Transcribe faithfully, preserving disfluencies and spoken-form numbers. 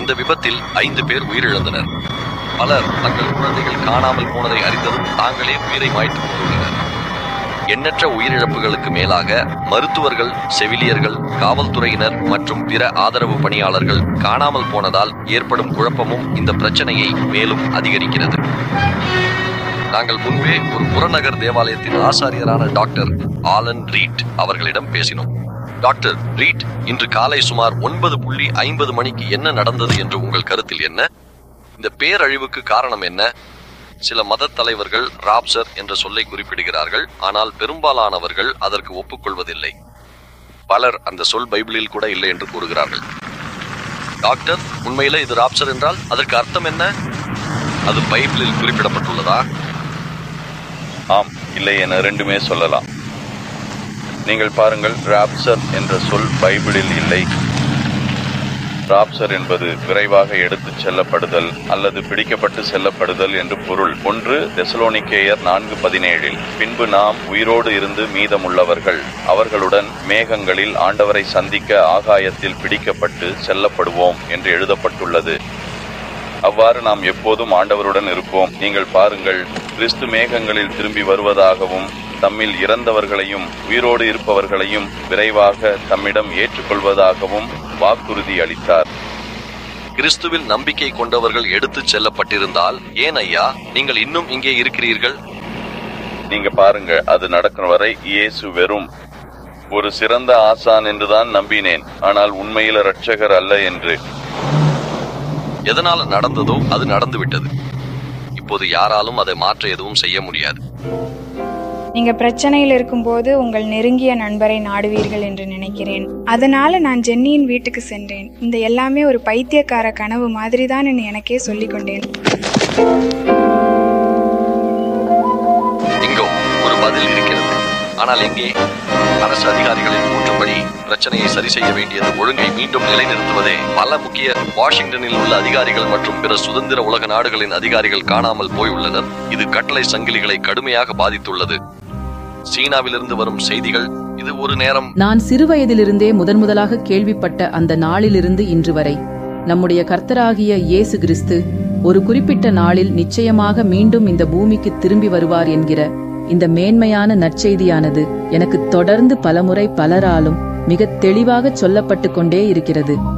இந்த விபத்தில் ஐந்து பேர் உயிரிழந்தனர். பலர் தங்கள் குழந்தைகள் காணாமல் போனதை அறிந்ததும் தாங்களே உயிரை மாய்த்துக் கொண்டுள்ளனர். எண்ணற்ற உயிரிழப்புகளுக்கு மேலாக மருத்துவர்கள், செவிலியர்கள், காவல்துறையினர் மற்றும் பிற ஆதரவு பணியாளர்கள் காணாமல் போனதால் ஏற்படும் குழப்பமும் இந்த பிரச்சனையை மேலும் அதிகரிக்கிறது. நாங்கள் முன்பே ஒரு புறநகர் தேவாலயத்தின் ஆசாரியரான டாக்டர் ஆலன் ரீட் அவர்களிடம் பேசினோம். டாக்டர் ரீட், இன்று காலை சுமார் ஒன்பது புள்ளி ஐம்பது மணிக்கு என்ன நடந்தது என்று உங்கள் கருத்தில் என்ன? இந்த பேரழிவுக்கு காரணம் என்ன? சில மத தலைவர்கள் ராப்சர் என்ற சொல்லை குறிப்பிடுகிறார்கள், ஆனால் பெரும்பாலானவர்கள் அதற்கு ஒப்புக்கொள்வதில்லை. பலர் அந்த சொல் பைபிளில் கூட இல்லை என்று கூறுகிறார்கள். டாக்டர், உண்மையில இது ராப்சர் என்றால் அதற்கு அர்த்தம் என்ன? அது பைபிளில் குறிப்பிடப்பட்டுள்ளதா? ஆம், இல்லை என ரெண்டுமே சொல்லலாம். நீங்கள் பாருங்கள், ராப்சர் என்ற சொல் பைபிளில் இல்லை. ராப்சர் என்பது விரைவாக எடுத்துச் செல்லப்படுதல் அல்லது பிடிக்கப்பட்டு செல்லப்படுதல் என்று பொருள். ஒன்று தெசலோனிக்கேயர் நான்கு பதினேழில், பின்பு நாம் உயிரோடு இருந்து மீதமுள்ளவர்கள் அவர்களுடன் மேகங்களில் ஆண்டவரை சந்திக்க ஆகாயத்தில் பிடிக்கப்பட்டு செல்லப்படுவோம் என்று எழுதப்பட்டுள்ளது. அவ்வாறு நாம் எப்போதும் ஆண்டவருடன் இருப்போம். நீங்கள் பாருங்கள், கிறிஸ்து மேகங்களில் திரும்பி வருவதாகவும் தம்மில் இறந்தவர்களையும் உயிரோடு இருப்பவர்களையும் விரைவாக தம்மிடம் ஏற்றுக்கொள்வதாகவும் வாக்குறுதி அளித்தார். கிறிஸ்துவில் நம்பிக்கை கொண்டவர்கள் எடுத்துச் செல்லப்பட்டிருந்தால் ஏன் ஐயா நீங்கள் இன்னும் இங்கே இருக்கிறீர்கள்? நீங்க பாருங்க, அது நடக்கும் வரை இயேசு வெறும் ஒரு சிறந்த ஆசான் என்றுதான் நம்பினேன், ஆனால் உண்மையில இரட்சகர் அல்ல என்று. எதனால நடந்ததோ அது நடந்துவிட்டது. இப்போது யாராலும் அதை மாற்ற எதுவும் செய்ய முடியாது. நீங்க பிரச்சனையில் இருக்கும்போது உங்கள் நெருங்கிய நண்பரை நாடுவீர்கள் என்று நினைக்கிறேன். அதனால நான் ஜென்னியின் வீட்டுக்கு சென்றேன். இந்த எல்லாமே ஒரு பைத்தியக்கார கனவு மாதிரிதான் என்று எனக்கே சொல்லிக் கொண்டேன். இங்கோ ஒரு பதில் இருக்கிறது, ஆனால் எங்கே? அரசு அதிகாரிகளின் கூற்றுப்படி பிரச்சனையை சரி செய்ய வேண்டியது ஒழுங்கை மீண்டும் நிலைநிறுத்துவதே. பல முக்கிய வாஷிங்டனில் உள்ள அதிகாரிகள் மற்றும் பிற சுதந்திர உலக நாடுகளின் அதிகாரிகள் காணாமல் போயுள்ளனர். இது கட்டளை சங்கிலிகளை கடுமையாக பாதித்துள்ளது. சீனாவிலிருந்து வரும் செய்திகள், இது ஒரு நேரம். நான் சிறுவயதிலிருந்தே முதன் முதலாக கேள்விப்பட்ட அந்த நாளிலிருந்து இன்று வரை நம்முடைய கர்த்தராகிய இயேசு கிறிஸ்து ஒரு குறிப்பிட்ட நாளில் நிச்சயமாக மீண்டும் இந்த பூமிக்கு திரும்பி வருவார் என்கிற இந்த மேன்மையான நற்செய்தியானது எனக்கு தொடர்ந்து பலமுறை பலராலும் மிக தெளிவாக சொல்லப்பட்டு கொண்டே இருக்கிறது.